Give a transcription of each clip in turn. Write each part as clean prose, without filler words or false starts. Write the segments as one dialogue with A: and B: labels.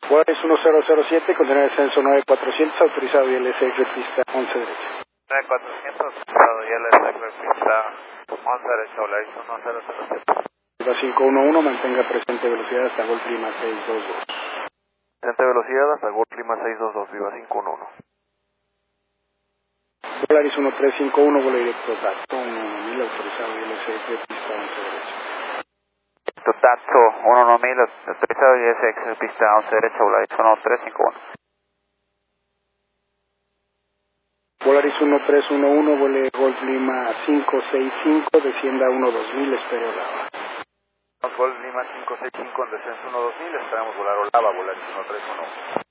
A: Juárez 1007, contenedor de descenso 9400, autorizado ILS pista 11 derecha.
B: 9400, autorizado ILS pista 11 derecha, Volaris 1007.
A: Viva 511, mantenga presente velocidad hasta Golf Lima 622.
B: Presente velocidad hasta Golf Lima 622, Viva 511.
A: Volaris 1351, vuelo directo Dato 1000, autorizado ILS pista 11 derecha.
B: Tatsu 11000, autorizado ILS pista 11 derecha, Volaris 1351.
A: Volaris 1311, vuele Golf Lima 565, descienda 12000, espere Olava.
B: Golf Lima 565 en descenso 12000, esperamos volar Olava, Volaris 1311.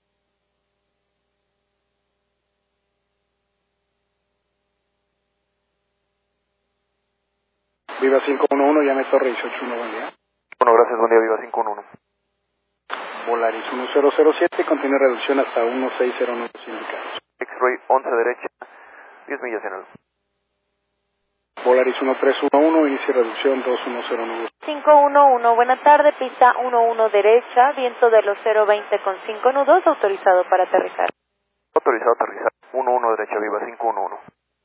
A: Viva 511, llame Torre 181, buen día.
B: Bueno, gracias, buen día, Viva 511.
A: Volaris 1007, continúe reducción hasta 1609 indicados.
B: X-Ray 11 derecha, 10 millas en el.
A: Volaris 1311, inicie reducción 2109.
C: 511, buena tarde, pista 11 derecha, viento de los 020 con 5 nudos, autorizado para aterrizar.
B: Autorizado aterrizar, 11 derecha, Viva 511.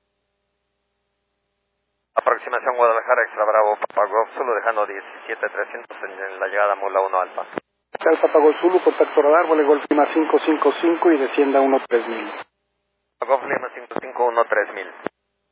B: Aproximación Guadalajara, Extra Bravo, Papa Golf, solo dejando 17300 en la llegada Mula 1 Alfa.
A: Alfa Pagol Zulu, contacto radar, vuele Golf Lima 555 y descienda 13000.
B: Golf Lima 551 3000.